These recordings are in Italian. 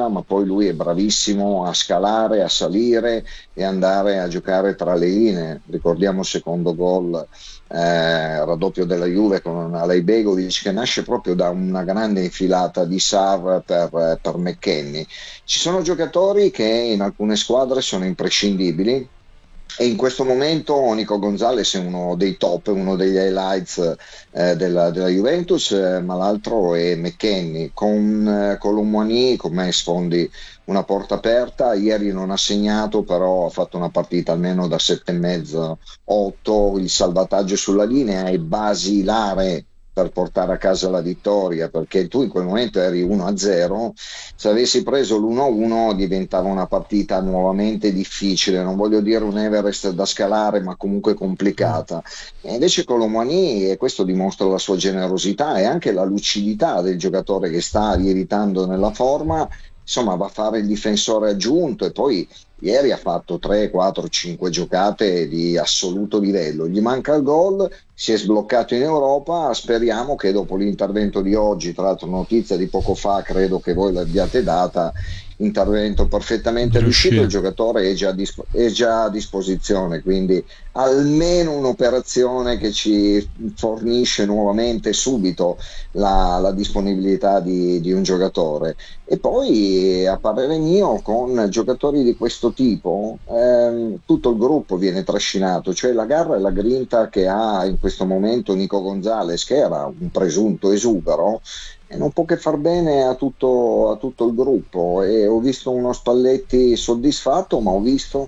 tecnica, ma poi lui è bravissimo a scalare, a salire e andare a giocare tra le linee. Ricordiamo il secondo gol, raddoppio della Juve con Alej Begovic, che nasce proprio da una grande infilata di Sarr per McKennie. Ci sono giocatori che in alcune squadre sono imprescindibili, e in questo momento Nico Gonzalez è uno dei top, uno degli highlights della Juventus, ma l'altro è McKennie. Con Colomboigny, con me sfondi una porta aperta. Ieri non ha segnato, però ha fatto una partita almeno da 7,5, 8. Il salvataggio sulla linea è basilare per portare a casa la vittoria, perché tu in quel momento eri 1-0. Se avessi preso l'1-1 diventava una partita nuovamente difficile, non voglio dire un Everest da scalare, ma comunque complicata. E invece Colomani, e questo dimostra la sua generosità e anche la lucidità del giocatore che sta lievitando nella forma, insomma va a fare il difensore aggiunto, e poi ieri ha fatto 3, 4, 5 giocate di assoluto livello. Gli manca il gol, si è sbloccato in Europa. Speriamo che dopo l'intervento di oggi, tra l'altro notizia di poco fa, credo che voi l'abbiate data, intervento perfettamente riuscito, il giocatore è già a disposizione, quindi almeno un'operazione che ci fornisce nuovamente subito la disponibilità di un giocatore. E poi, a parere mio, con giocatori di questo tipo tutto il gruppo viene trascinato, cioè la garra e la grinta che ha in questo momento Nico Gonzalez, che era un presunto esubero, e non può che far bene a tutto il gruppo. E ho visto uno Spalletti soddisfatto, ma ho visto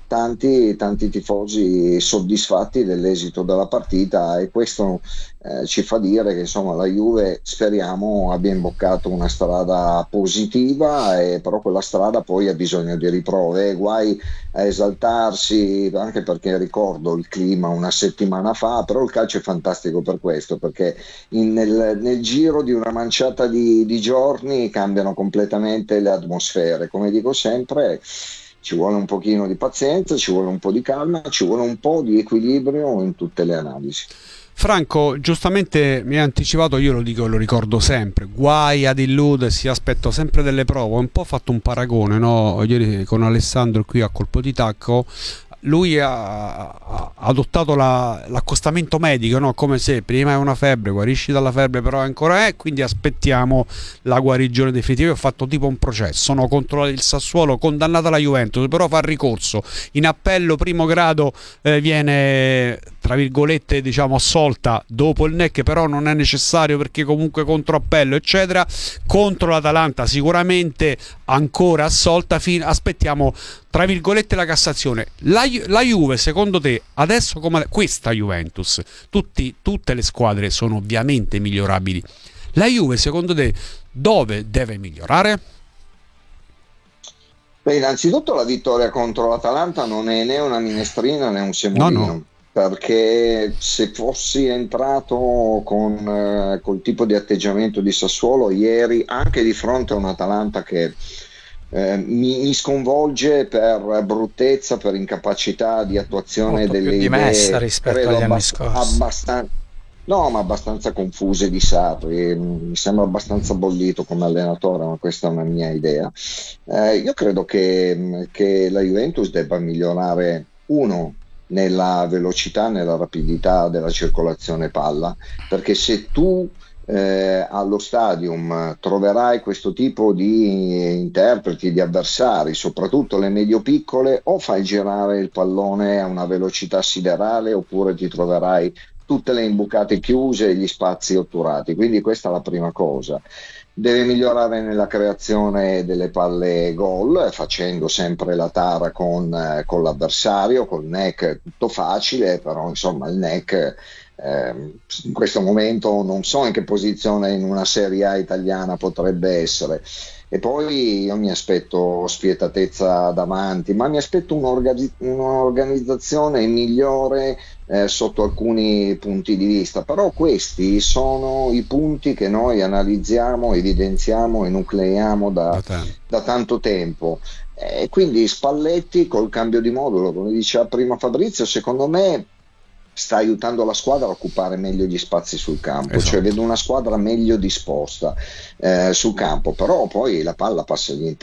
tanti tifosi soddisfatti dell'esito della partita, e questo ci fa dire che insomma la Juve, speriamo, abbia imboccato una strada positiva, e però quella strada poi ha bisogno di riprove. Guai a esaltarsi, anche perché ricordo il clima una settimana fa, però il calcio è fantastico per questo, perché nel giro di una manciata di giorni cambiano completamente le atmosfere. Come dico sempre, ci vuole un pochino di pazienza, ci vuole un po' di calma, ci vuole un po' di equilibrio in tutte le analisi. Franco, giustamente mi ha anticipato, io lo dico e lo ricordo sempre, guai ad illudersi, aspetto sempre delle prove. Ho un po' fatto un paragone, no? Ieri con Alessandro qui a colpo di tacco, lui ha adottato l'accostamento medico, no? Come se prima è una febbre, guarisci dalla febbre, però ancora è, quindi aspettiamo la guarigione definitiva. Io ho fatto tipo un processo, no? Contro il Sassuolo, condannata la Juventus, però fa ricorso in appello primo grado, viene tra virgolette diciamo assolta dopo il NEC, però non è necessario perché comunque contro appello eccetera. Contro l'Atalanta sicuramente ancora assolta, aspettiamo tra virgolette la Cassazione. La Juve, secondo te adesso, come questa Juventus, tutte le squadre sono ovviamente migliorabili, la Juve secondo te dove deve migliorare? Beh, innanzitutto la vittoria contro l'Atalanta non è né una minestrina né un semolino. No. Perché se fossi entrato col tipo di atteggiamento di Sassuolo ieri, anche di fronte a un Atalanta che mi sconvolge per bruttezza, per incapacità di attuazione molto delle più idee, dimessa rispetto agli anni scorsi. No, ma abbastanza confuse di Sarri. Mi sembra abbastanza bollito come allenatore, ma questa è una mia idea. Io credo che la Juventus debba migliorare, uno, nella velocità, nella rapidità della circolazione palla, perché se tu allo stadium troverai questo tipo di interpreti, di avversari, soprattutto le medio-piccole, o fai girare il pallone a una velocità siderale, oppure ti troverai tutte le imbucate chiuse e gli spazi otturati. Quindi questa è la prima cosa. Deve migliorare nella creazione delle palle gol, facendo sempre la tara con l'avversario. Col NEC è tutto facile, però insomma il NEC in questo momento non so in che posizione in una Serie A italiana potrebbe essere. E poi io mi aspetto spietatezza davanti, ma mi aspetto un'organizzazione migliore sotto alcuni punti di vista. Però questi sono i punti che noi analizziamo, evidenziamo e nucleiamo da tanto tempo. Quindi Spalletti col cambio di modulo, come diceva prima Fabrizio, secondo me sta aiutando la squadra a occupare meglio gli spazi sul campo, esatto. Cioè vedo una squadra meglio disposta sul campo, però poi la palla passa agli